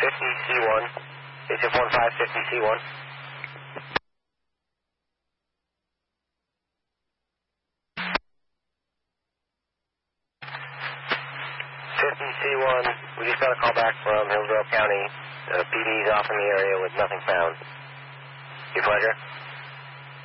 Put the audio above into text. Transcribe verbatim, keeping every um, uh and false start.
fifty C one. H F one five fifty C one. fifty C one, we just got a call back from Hillsborough County. The P D's off in the area with nothing found. Your pleasure.